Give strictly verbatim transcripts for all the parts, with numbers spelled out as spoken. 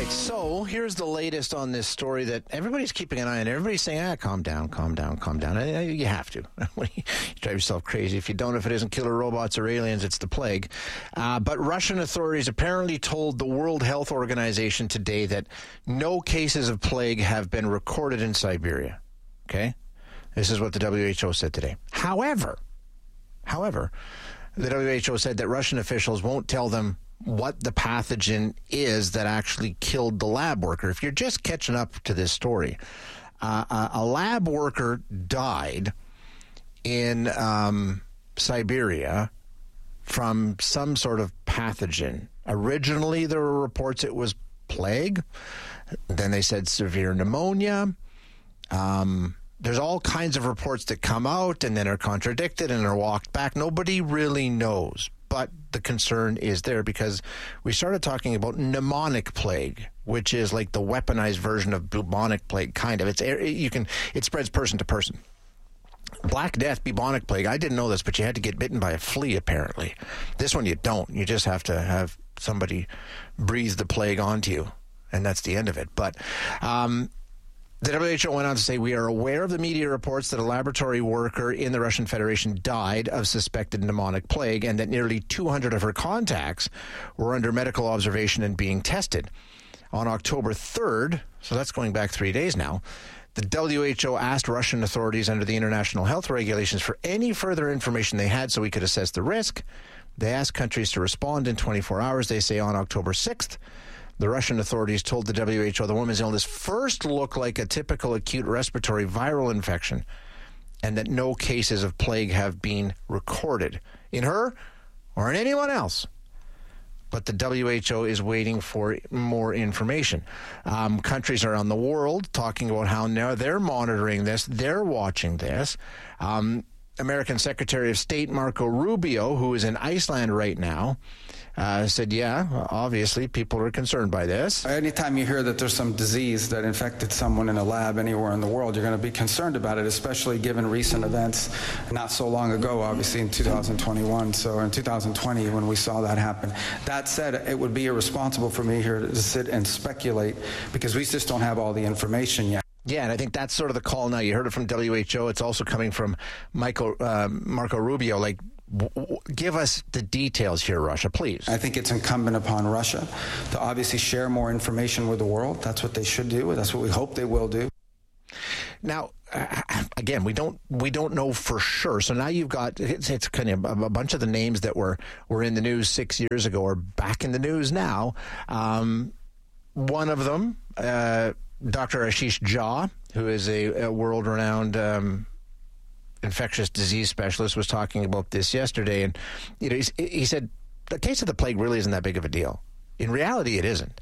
right, so here's the latest on this story that everybody's keeping an eye on. Everybody's saying, ah, calm down, calm down, calm down. You have to. You drive yourself crazy. If you don't, if it isn't killer robots or aliens, it's the plague. Uh, but Russian authorities apparently told the World Health Organization today that no cases of plague have been recorded in Siberia. Okay? This is what the W H O said today. However, however, the W H O said that Russian officials won't tell them what the pathogen is that actually killed the lab worker. If you're just catching up to this story, uh, a lab worker died in um, Siberia from some sort of pathogen. Originally, there were reports it was plague. Then they said severe pneumonia. Um, there's all kinds of reports that come out and then are contradicted and are walked back. Nobody really knows. But the concern is there because we started talking about pneumonic plague, which is like the weaponized version of bubonic plague, kind of. It's you can it spreads person to person. Black Death, bubonic plague. I didn't know this, but you had to get bitten by a flea, apparently. This one you don't. You just have to have somebody breathe the plague onto you, and that's the end of it. But um, the W H O went on to say, we are aware of the media reports that a laboratory worker in the Russian Federation died of suspected pneumonic plague and that nearly two hundred of her contacts were under medical observation and being tested. On October third, so that's going back three days now, the W H O asked Russian authorities under the international health regulations for any further information they had so we could assess the risk. They asked countries to respond in twenty-four hours. They say on October sixth, the Russian authorities told the W H O the woman's illness first looked like a typical acute respiratory viral infection and that no cases of plague have been recorded in her or in anyone else. But the W H O is waiting for more information. Um, countries around the world talking about how now they're monitoring this, they're watching this. Um, American Secretary of State Marco Rubio, who is in Iceland right now, Uh, said, yeah, obviously people are concerned by this. Anytime you hear that there's some disease that infected someone in a lab anywhere in the world, you're going to be concerned about it, especially given recent events not so long ago, obviously in two thousand twenty-one, so in two thousand twenty when we saw that happen. That said, it would be irresponsible for me here to sit and speculate because we just don't have all the information yet. Yeah, and I think that's sort of the call now. You heard it from W H O. It's also coming from Michael, uh, Marco Rubio. Like, w- w- give us the details here, Russia, please. I think it's incumbent upon Russia to obviously share more information with the world. That's what they should do. That's what we hope they will do. Now, uh, again, we don't we don't know for sure. So now you've got it's, it's kind of a, a bunch of the names that were were in the news six years ago are back in the news now. Um, one of them. Uh, Doctor Ashish Jha, who is a, a world-renowned um, infectious disease specialist, was talking about this yesterday. And you know, he, he said the case of the plague really isn't that big of a deal. In reality, it isn't.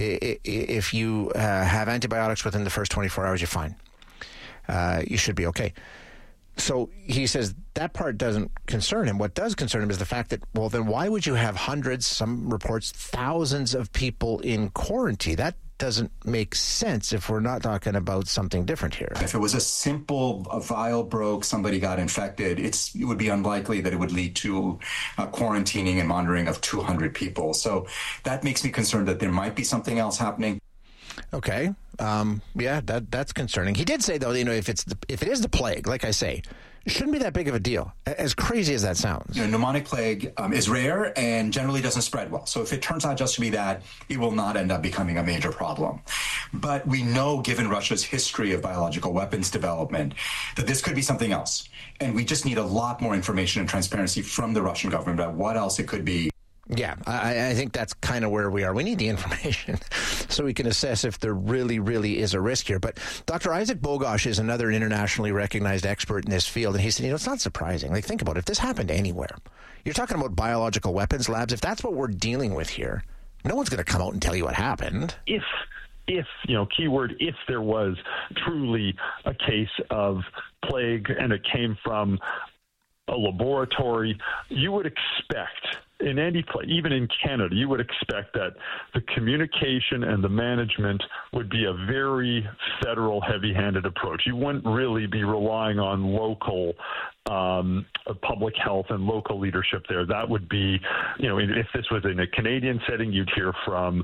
If you uh, have antibiotics within the first twenty-four hours, you're fine. Uh, you should be okay. So he says that part doesn't concern him. What does concern him is the fact that, well, then why would you have hundreds, some reports, thousands of people in quarantine? That doesn't make sense if we're not talking about something different here. If it was a simple a vial broke, somebody got infected, it's, it would be unlikely that it would lead to uh, quarantining and monitoring of two hundred people. So that makes me concerned that there might be something else happening. Okay. Um, yeah, that that's concerning. He did say, though, you know, if it's the, if it is the plague, like I say, it shouldn't be that big of a deal, as crazy as that sounds. You know, pneumonic plague um, is rare and generally doesn't spread well. So if it turns out just to be that, it will not end up becoming a major problem. But we know, given Russia's history of biological weapons development, that this could be something else. And we just need a lot more information and transparency from the Russian government about what else it could be. Yeah, I, I think that's kind of where we are. We need the information so we can assess if there really, really is a risk here. But Doctor Isaac Bogosh is another internationally recognized expert in this field, and he said, you know, it's not surprising. Like, think about it. If this happened anywhere, you're talking about biological weapons labs. If that's what we're dealing with here, no one's going to come out and tell you what happened. If If, you know, keyword, if there was truly a case of plague and it came from a laboratory, you would expect in any place, even in Canada, you would expect that the communication and the management would be a very federal heavy-handed approach. You wouldn't really be relying on local um, public health and local leadership there. That would be, you know, if this was in a Canadian setting, you'd hear from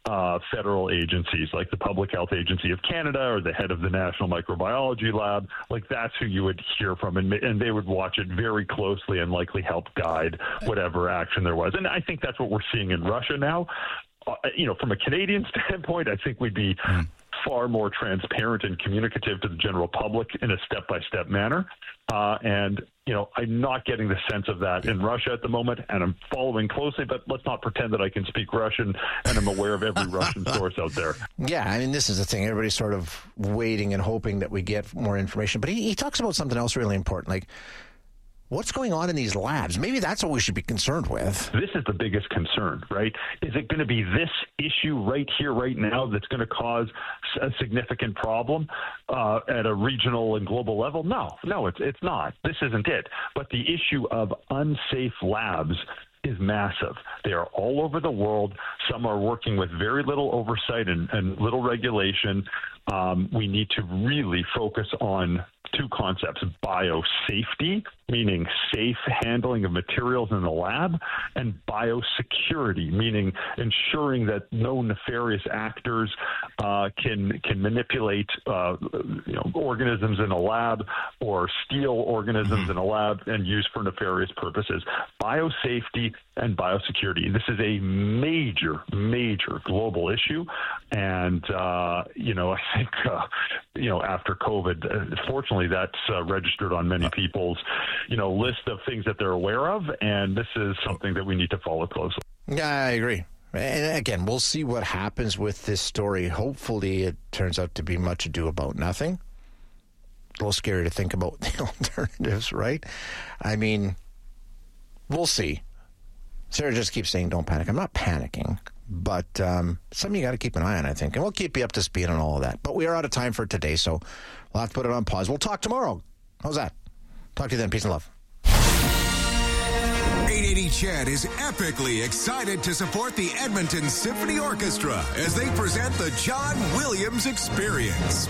uh, federal agencies like the Public Health Agency of Canada or the head of the National Microbiology Lab. Like, that's who you would hear from, and, and they would watch it very closely and likely help guide whatever action there was. And I think that's what we're seeing in Russia now. Uh, you know, from a Canadian standpoint, I think we'd be mm. far more transparent and communicative to the general public in a step-by-step manner. Uh, and, you know, I'm not getting the sense of that in Russia at the moment, and I'm following closely, but let's not pretend that I can speak Russian and I'm aware of every Russian source out there. Yeah, I mean, this is the thing. Everybody's sort of waiting and hoping that we get more information. But he, he talks about something else really important, like what's going on in these labs? Maybe that's what we should be concerned with. This is the biggest concern, right? Is it going to be this issue right here, right now, that's going to cause a significant problem uh, at a regional and global level? No, no, it's it's not. This isn't it. But the issue of unsafe labs is massive. They are all over the world. Some are working with very little oversight and, and little regulation. Um, we need to really focus on two concepts: biosafety, meaning safe handling of materials in the lab, and biosecurity, meaning ensuring that no nefarious actors uh, can can manipulate uh, you know, organisms in a lab or steal organisms in a lab and use for nefarious purposes. Biosafety and biosecurity. This is a major, major global issue, and uh, you know, I think uh, you know after COVID, uh, fortunately, that's uh, registered on many people's you know list of things that they're aware of, and this is something that we need to follow closely. Yeah, I agree. And again, we'll see what happens with this story. Hopefully, it turns out to be much ado about nothing. A little scary to think about the alternatives, right? I mean, we'll see. Sarah just keeps saying, don't panic. I'm not panicking, but um, something you got to keep an eye on, I think. And we'll keep you up to speed on all of that. But we are out of time for today, so we'll have to put it on pause. We'll talk tomorrow. How's that? Talk to you then. Peace and love. eight eighty C H E D is epically excited to support the Edmonton Symphony Orchestra as they present the John Williams Experience.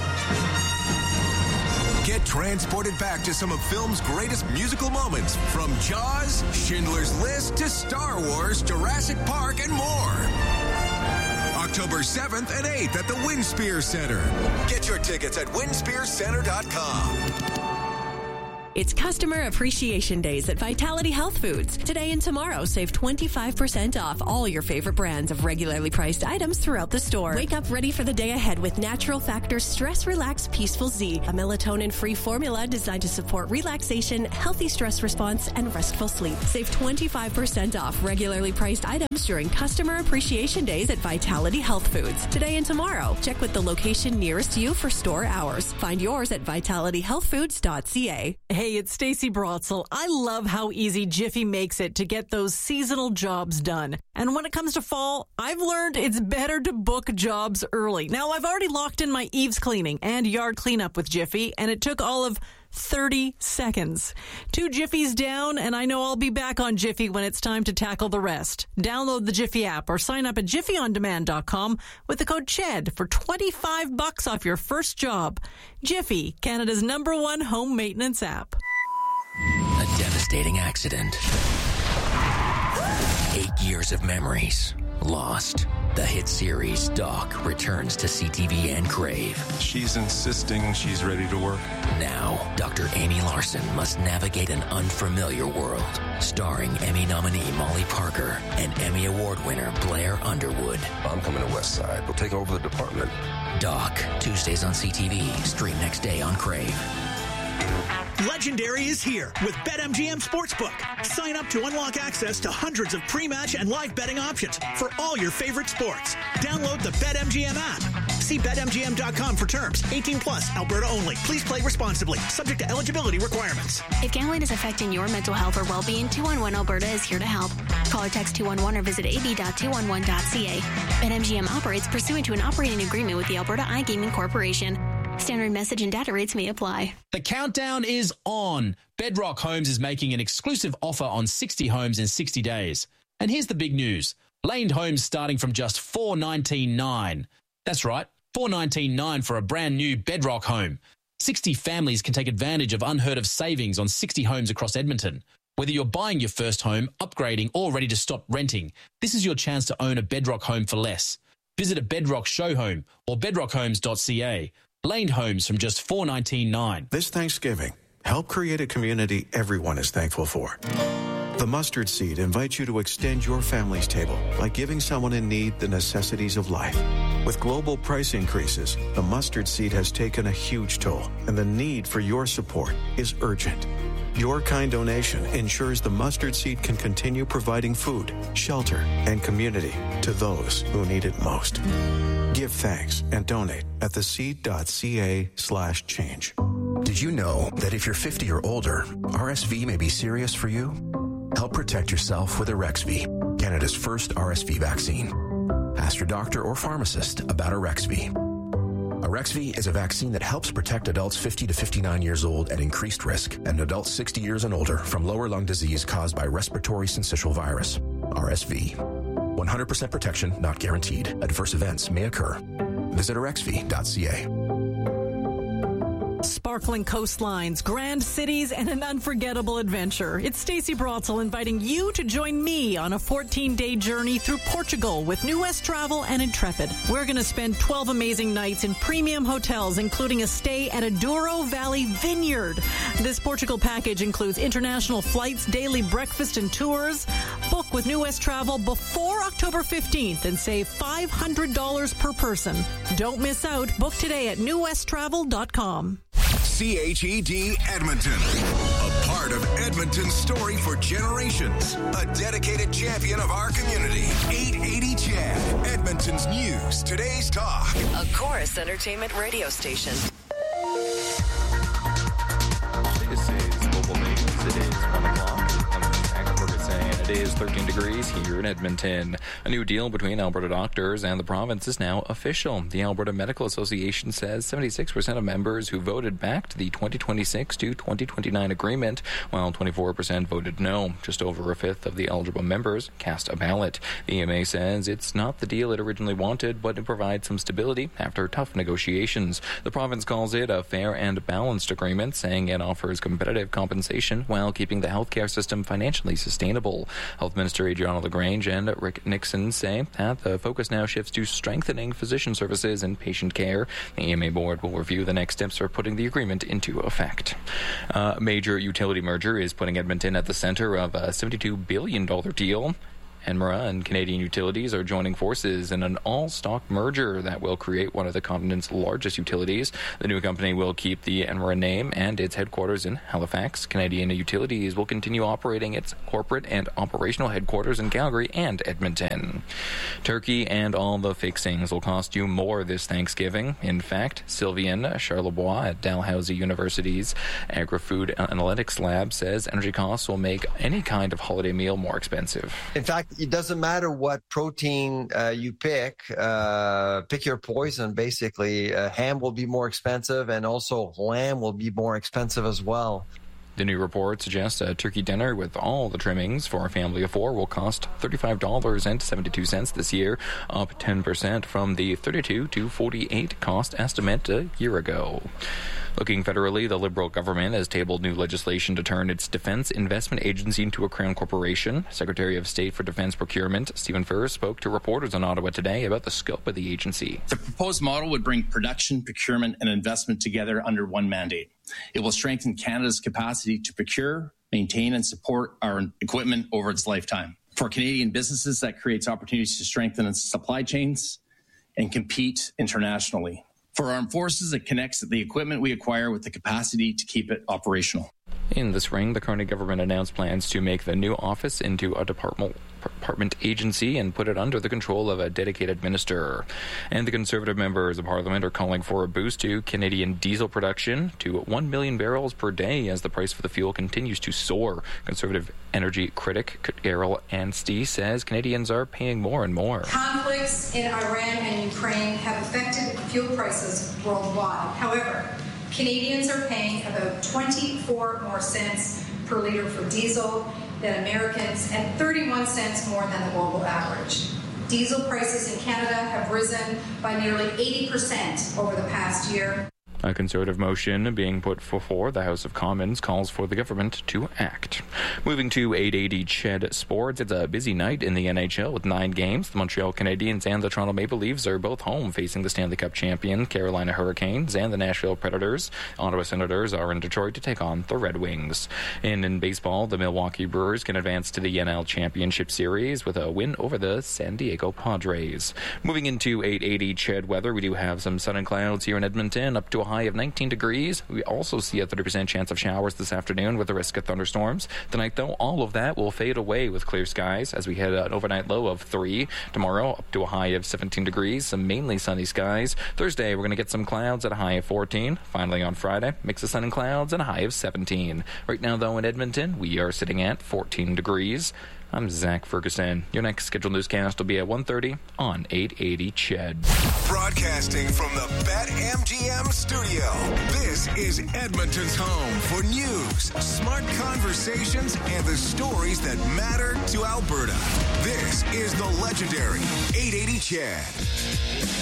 Get transported back to some of film's greatest musical moments, from Jaws, Schindler's List, to Star Wars, Jurassic Park, and more. October seventh and eighth at the Winspear Center. Get your tickets at winspear center dot com. It's Customer Appreciation Days at Vitality Health Foods. Today and tomorrow, save twenty-five percent off all your favorite brands of regularly priced items throughout the store. Wake up ready for the day ahead with Natural Factors Stress Relax Peaceful Z, a melatonin-free formula designed to support relaxation, healthy stress response, and restful sleep. Save twenty-five percent off regularly priced items during Customer Appreciation Days at Vitality Health Foods. Today and tomorrow, check with the location nearest you for store hours. Find yours at vitality health foods dot c a. Hey, it's Stacey Brotzel. I love how easy Jiffy makes it to get those seasonal jobs done. And when it comes to fall, I've learned it's better to book jobs early. Now, I've already locked in my eaves cleaning and yard cleanup with Jiffy, and it took all of thirty seconds. Two Jiffies down, and I know I'll be back on Jiffy when it's time to tackle the rest. Download the Jiffy app or sign up at jiffy on demand dot com with the code C H E D for twenty-five bucks off your first job. Jiffy, Canada's number one home maintenance app. A devastating accident. Eight years of memories lost. The hit series Doc returns to C T V and Crave. She's insisting she's ready to work. Now, Doctor Amy Larson must navigate an unfamiliar world. Starring Emmy nominee Molly Parker and Emmy Award winner Blair Underwood. I'm coming to West Side. We'll take over the department. Doc, Tuesdays on C T V. Stream next day on Crave. Legendary is here with BetMGM Sportsbook. Sign up to unlock access to hundreds of pre-match and live betting options for all your favorite sports. Download the BetMGM app. See bet M G M dot com for terms. eighteen plus, Alberta only. Please play responsibly. Subject to eligibility requirements. If gambling is affecting your mental health or well-being, two one one Alberta is here to help. Call or text two one one or visit a b dot two one one dot c a. BetMGM operates pursuant to an operating agreement with the Alberta iGaming Corporation. Standard message and data rates may apply. The countdown is on. Bedrock Homes is making an exclusive offer on sixty homes in sixty days. And here's the big news. Laned homes starting from just four nineteen nine. That's right, four nineteen nine for a brand new Bedrock home. sixty families can take advantage of unheard of savings on sixty homes across Edmonton. Whether you're buying your first home, upgrading, or ready to stop renting, this is your chance to own a Bedrock home for less. Visit a Bedrock show home or bedrock homes dot c a. Laned Homes from just four dollars and nineteen cents. This Thanksgiving, help create a community everyone is thankful for. The Mustard Seed invites you to extend your family's table by giving someone in need the necessities of life. With global price increases, the Mustard Seed has taken a huge toll, and the need for your support is urgent. Your kind donation ensures the Mustard Seed can continue providing food, shelter, and community to those who need it most. Give thanks and donate at theseed.ca slash change. Did you know that if you're fifty or older, R S V may be serious for you? Help protect yourself with Arexvy, Canada's first R S V vaccine. Ask your doctor or pharmacist about Arexvy. Arexvy is a vaccine that helps protect adults fifty to fifty-nine years old at increased risk and adults sixty years and older from lower lung disease caused by respiratory syncytial virus, R S V. one hundred percent protection not guaranteed. Adverse events may occur. Visit arexvy dot c a. Sparkling coastlines, grand cities, and an unforgettable adventure. It's Stacey Brotzel inviting you to join me on a fourteen-day journey through Portugal with New West Travel and Intrepid. We're going to spend twelve amazing nights in premium hotels, including a stay at a Douro Valley Vineyard. This Portugal package includes international flights, daily breakfast, and tours. Book with New West Travel before October fifteenth and save five hundred dollars per person. Don't miss out. Book today at new west travel dot com. C H E D Edmonton, a part of Edmonton's story for generations, a dedicated champion of our community. eight eighty C H E D, Edmonton's news, today's talk. A Chorus Entertainment radio station. This is Global News. It is one o'clock. It is thirteen degrees here in Edmonton. A new deal between Alberta doctors and the province is now official. The Alberta Medical Association says seventy-six percent of members who voted backed the twenty twenty-six to twenty twenty-nine agreement, while twenty-four percent voted no. Just over a fifth of the eligible members cast a ballot. The E M A says it's not the deal it originally wanted, but it provides some stability after tough negotiations. The province calls it a fair and balanced agreement, saying it offers competitive compensation while keeping the healthcare system financially sustainable. Health Minister Adriana LaGrange and Rick Nixon say that the focus now shifts to strengthening physician services and patient care. The E M A board will review the next steps for putting the agreement into effect. A major utility merger is putting Edmonton at the center of a seventy-two billion dollars deal. Enmara and Canadian Utilities are joining forces in an all-stock merger that will create one of the continent's largest utilities. The new company will keep the Enmara name and its headquarters in Halifax. Canadian Utilities will continue operating its corporate and operational headquarters in Calgary and Edmonton. Turkey and all the fixings will cost you more this Thanksgiving. In fact, Sylvian Charlebois at Dalhousie University's Agri-Food Analytics Lab says energy costs will make any kind of holiday meal more expensive. In fact, it doesn't matter what protein uh, you pick. Uh, pick your poison, basically. Uh, ham will be more expensive, and also lamb will be more expensive as well. The new report suggests a turkey dinner with all the trimmings for a family of four will cost thirty-five dollars and seventy-two cents this year, up ten percent from the thirty-two to forty-eight cost estimate a year ago. Looking federally, the Liberal government has tabled new legislation to turn its Defense Investment Agency into a crown corporation. Secretary of State for Defense Procurement, Stephen Furr, spoke to reporters in Ottawa today about the scope of the agency. The proposed model would bring production, procurement, and investment together under one mandate. It will strengthen Canada's capacity to procure, maintain, and support our equipment over its lifetime. For Canadian businesses, that creates opportunities to strengthen its supply chains and compete internationally. For armed forces, it connects the equipment we acquire with the capacity to keep it operational. In the spring, the Carney government announced plans to make the new office into a department, department agency and put it under the control of a dedicated minister. And the Conservative members of Parliament are calling for a boost to Canadian diesel production to one million barrels per day as the price for the fuel continues to soar. Conservative energy critic Carol Anstey says Canadians are paying more and more. Conflicts in Iran and Ukraine have affected fuel prices worldwide. However, Canadians are paying about twenty-four more cents per litre for diesel than Americans and thirty-one cents more than the global average. Diesel prices in Canada have risen by nearly eighty percent over the past year. A Conservative motion being put before the House of Commons calls for the government to act. Moving to eight eighty C H E D Sports, it's a busy night in the N H L with nine games. The Montreal Canadiens and the Toronto Maple Leafs are both home facing the Stanley Cup champion Carolina Hurricanes and the Nashville Predators. Ottawa Senators are in Detroit to take on the Red Wings. And in baseball, the Milwaukee Brewers can advance to the N L Championship Series with a win over the San Diego Padres. Moving into eight eighty C H E D weather, we do have some sun and clouds here in Edmonton, up to a high of nineteen degrees. We also see a thirty percent chance of showers this afternoon with a risk of thunderstorms. Tonight, though, all of that will fade away with clear skies as we hit an overnight low of three. Tomorrow, up to a high of seventeen degrees, some mainly sunny skies. Thursday, we're going to get some clouds at a high of fourteen. Finally, on Friday, mix of sun and clouds and a high of seventeen. Right now, though, in Edmonton, we are sitting at fourteen degrees. I'm Zach Ferguson. Your next scheduled newscast will be at one thirty on eight eighty C H E D. Broadcasting from the BetMGM studio, this is Edmonton's home for news, smart conversations, and the stories that matter to Alberta. This is the legendary eight eighty C H E D.